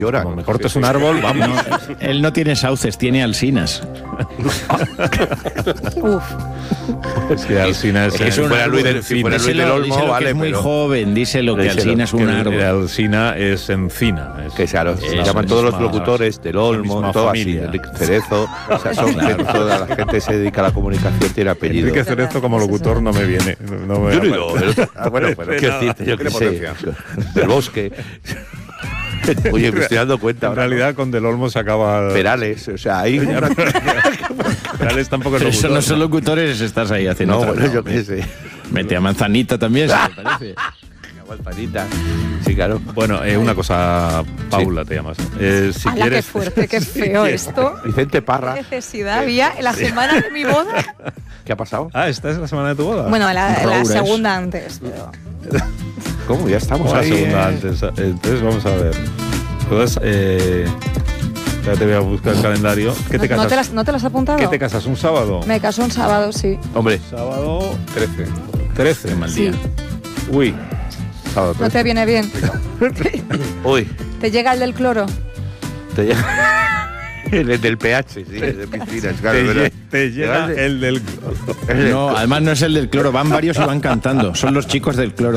llora. Como me cortes un árbol, vamos. No, él no tiene sauces, tiene alsinas. Uf. Es que Alsina es... si fuera Luis del Olmo, díselo vale, que es muy pero... joven, díselo que Díselo, Alsina es un que árbol. Alsina es encina. Que claro, se llaman es todos los misma- locutores del Olmo, misma todo así, familia. Enrique Cerezo, o sea, son gente, toda la gente se dedica a la comunicación, tiene apellido. Enrique Cerezo como locutor no me viene. No me Yo no he aparece. ido, bueno, pero quiero decirte, yo qué Tiene sé, potencia. del Bosque. Oye, me estoy dando cuenta En ahora. realidad con Del Olmo se acaba... Perales, o sea, ahí... Perales tampoco es Pero eso locutor. no son locutores, estás ahí haciendo. No, otra bueno, yo cosa. qué sé. Mete a Manzanita también, si te parece. Manzanita. Sí, claro. Bueno, una cosa, Paula te llamas. Si ¡Hala, quieres... qué fuerte, qué feo esto! Vicente ¿Qué Parra, necesidad había en la semana de mi boda? ¿qué ha pasado? Ah, ¿esta es la semana de tu boda? Bueno, la Roures. segunda antes. Pero... ¿Cómo? Ya estamos Como la ahí. segunda antes. Entonces vamos a ver. Entonces, ya te voy a buscar el calendario. ¿Qué te casas? ¿No te las has apuntado? ¿Qué te casas? ¿Un sábado? Me caso un sábado, sí. Hombre, Sábado 13. 13. Qué mal Sí. día. Uy. Sábado ¿No 13. te viene bien? uy, ¿Te llega el del cloro? te llega... El del pH, sí, el de piscinas, claro. Te llega el del... No, además no es el del cloro, van varios y van cantando. Son los chicos del cloro.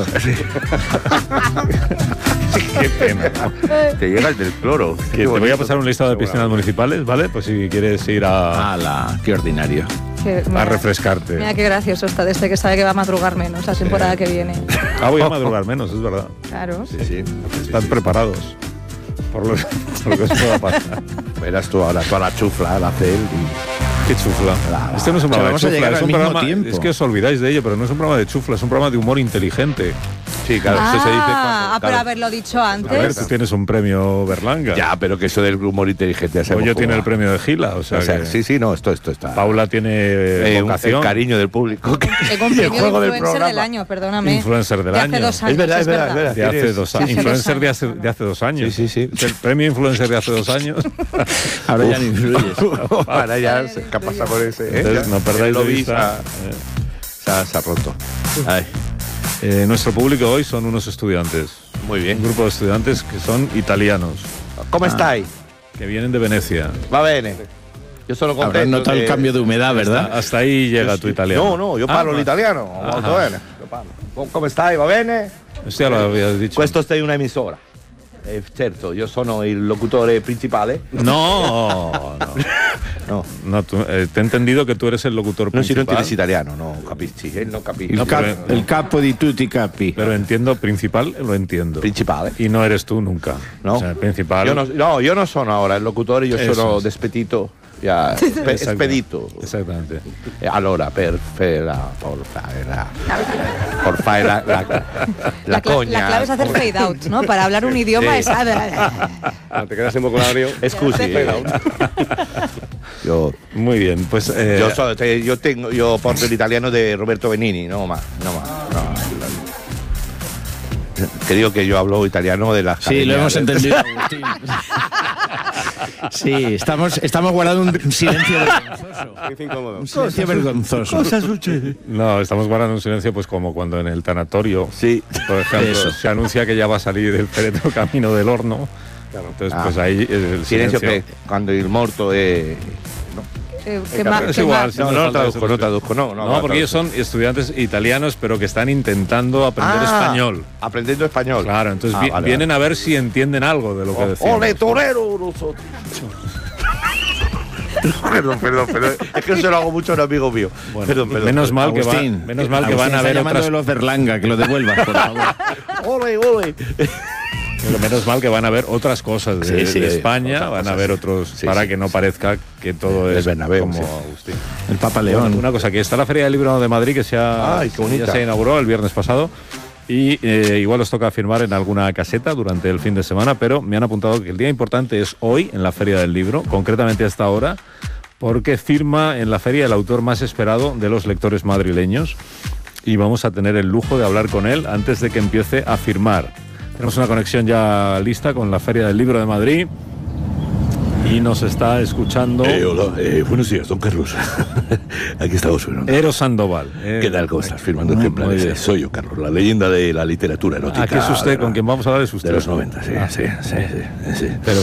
Qué pena. Te llega el del cloro. Que te voy a pasar un listado de piscinas municipales, ¿vale? Pues si quieres ir a ¡Hala! ¡Qué ordinario! refrescarte. Mira qué gracioso está este que sabe que va a madrugar menos la temporada que viene. Ah, voy a madrugar menos, es verdad. Claro. Sí, sí. Están preparados por lo que os pueda pasar. Verás tú ahora toda la chufla, la cel Qué chufla. Este no es un programa de vamos a chufla, llegar es al un mismo programa... tiempo. Es que os olvidáis de ello, pero no es un programa de chufla, es un programa de humor inteligente. Sí, claro, eso se dice cuando... pero claro. haberlo dicho A ver, antes. tú tienes un premio Berlanga. Ya, pero que eso del humor inteligente... ya sabemos Hoyo cómo tiene va. el premio de Gila, o sea, O sea, que sí, sí, no, esto está... Paula tiene el vocación. cariño del público. Tengo un Y el premio juego de del influencer del programa. año, perdóname. Influencer del de año. hace 2 años. Es verdad, es verdad, es verdad. De hace ¿Tienes? 2 años. Sí, hace Influencer 2 años. de hace 2 años. Sí, sí, sí. Es el premio influencer de hace 2 años. Ahora ya no influyes. Ahora ya se ha pasado por ese... Entonces, no perdáis de vista. Se ha roto. Ay, Nuestro público hoy son unos estudiantes. muy bien. Un grupo de estudiantes que son italianos, ¿Cómo estáis? que vienen de Venecia. Va bene. Yo solo Habrás contento notado el que- cambio de humedad, ¿verdad? Hasta ahí llega tu italiano. No, io parlo l'italiano, molto bene. Io parlo. Come stai? Va bene? Esto ya lo habías dicho. Questo sei una emisora. Certo, io sono il locutore principale. No, no. No, No, te he entendido que tú eres el locutor non si non principal. tienes italiano, no capisci, non capisci. No, El capo di tutti i capi. Pero entiendo, principal, lo entiendo. Principale. Y no eres tú nunca. No? O sea, el principal. Io non sono ora il locutore, io Eso sono es. despedito. Ya, Exacto. spedito. Exactamente. Allora, per fare la La clave es hacer fade out, ¿no? Para hablar un idioma Sí. es... Cuando te quedas en vocabulario. Scusi. Io Muy bien, pues. Yo porto el italiano de Roberto Benigni, no. Que digo que yo hablo italiano de las Sí, lo hemos academias. entendido, Agustín. Sí, estamos guardando un silencio vergonzoso. Es incómodo. Un silencio vergonzoso. No, estamos guardando un silencio, pues como cuando en el tanatorio, Sí. por ejemplo, Eso. se anuncia que ya va a salir el féretro camino del horno. Entonces, pues ahí el Silencio que cuando il morto è... Es igual, si No, nos no falta traduzco, no. No, porque ellos son estudiantes italianos, pero que están intentando aprender español. Aprendiendo español. Claro, entonces Vale, vienen a ver si entienden algo de lo que decimos. ¡Ole, torero! Nosotros. Perdón. Es que se lo hago mucho a un amigo mío. Bueno, Perdón. menos mal que Agustín, van Agustín a está ver llamando otras. de los Berlanga, que lo devuelvas, por favor. ¡Ole! Pero menos mal que van a ver otras cosas de, Sí, de España, otras van a cosas, ver sí. otros, Sí, para sí, que no sí. parezca que todo El es Bernabéu, como sí. Agustín. El Papa Bueno, León. una cosa, que está la Feria del Libro de Madrid, que Ay, qué bonita. ya se inauguró el viernes pasado, y igual os toca firmar en alguna caseta durante el fin de semana, pero me han apuntado que el día importante es hoy, en la Feria del Libro, concretamente a esta hora, porque firma en la feria el autor más esperado de los lectores madrileños, y vamos a tener el lujo de hablar con él antes de que empiece a firmar. Tenemos una conexión ya lista con la Feria del Libro de Madrid y nos está escuchando Hola, buenos días, don Carlos. Aquí estamos. Eros Sandoval. ¿Qué tal? ¿Cómo estás? Firmando Muy ejemplares. bien. Soy yo, Carlos, la leyenda de la literatura erótica. Aquí es usted, con quien vamos a hablar es usted. De los 90, sí. Ah. Sí. Pero